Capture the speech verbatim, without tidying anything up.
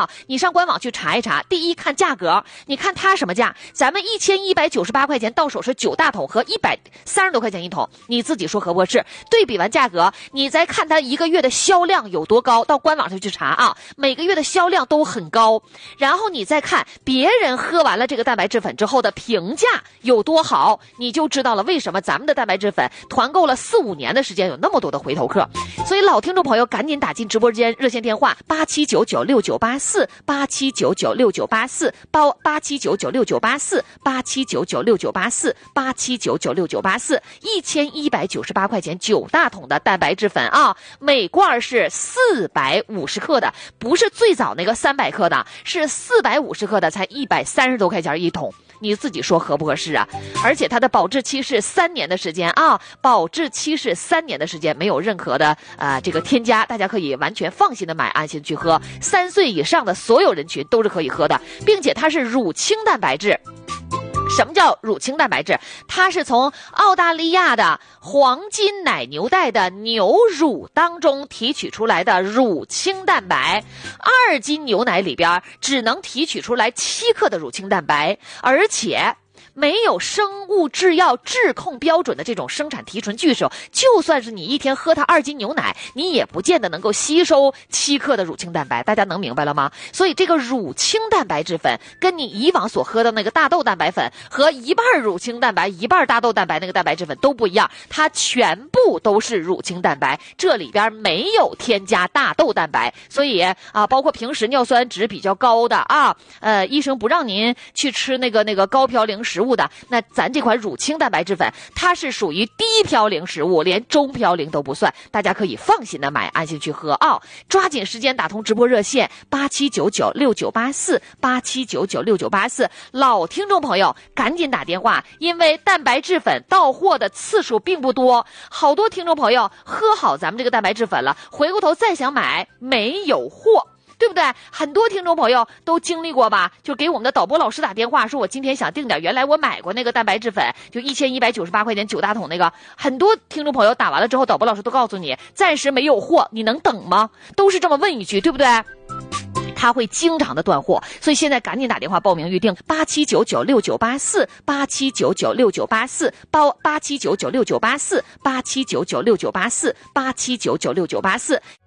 友，你上官网去查一查。第一，看价格，你看它什么价？咱们一千一百九十八块钱到手是九大桶和一百三十多块钱一桶，你自己说合不合适？对比完价格，你再看它一个月的销量有多高，到官网上去查啊，每个月的销量都很高。然后你再看别人喝完了这个蛋白质粉之后的评价有多好，你就知道了为什么咱们的蛋白质粉团购了四五年的时间有那么多的回头客。所以老听众朋友赶紧打进直播间热线电话八七九九六九八四八七九九六九八四八八七九九六九八四八七九九六九八四八七九九六九八四，一千一百九十八块钱九大桶的蛋白质粉啊，每罐是四百五十克的，不是最早那个三百克的，是四百五十克的，才一百三十多块钱一桶。你自己说合不合适啊？而且它的保质期是三年的时间啊，保质期是三年的时间，没有任何的呃这个添加，大家可以完全放心的买，安心去喝。三岁以上的所有人群都是可以喝的，并且它是乳清蛋白质。什么叫乳清蛋白质？它是从澳大利亚的黄金奶牛带的牛乳当中提取出来的乳清蛋白。二斤牛奶里边只能提取出来七克的乳清蛋白，而且没有生物制药质控标准的这种生产提纯技术，就算是你一天喝它二斤牛奶，你也不见得能够吸收七克的乳清蛋白，大家能明白了吗？所以这个乳清蛋白质粉跟你以往所喝的那个大豆蛋白粉和一半乳清蛋白一半大豆蛋白那个蛋白质粉都不一样，它全部都是乳清蛋白，这里边没有添加大豆蛋白。所以啊，包括平时尿酸值比较高的啊，呃，医生不让您去吃那个那个高嘌呤食物的，那咱这款乳清蛋白质粉它是属于低嘌呤食物，连中嘌呤都不算，大家可以放心的买，安心去喝啊！抓紧时间打通直播热线八七九九六九八四八七九九六九八四，老听众朋友赶紧打电话，因为蛋白质粉到货的次数并不多，好多听众朋友喝好咱们这个蛋白质粉了，回过头再想买没有货，对不对？很多听众朋友都经历过吧，就给我们的导播老师打电话说，我今天想订点，原来我买过那个蛋白质粉，就一千一百九十八块钱九大桶那个，很多听众朋友打完了之后，导播老师都告诉你暂时没有货，你能等吗？都是这么问一句，对不对？他会经常的断货，所以现在赶紧打电话报名预定八七九九六九八四八七九九六九八四八八七九九六九八四八七九九六九八四八七九九六九八四。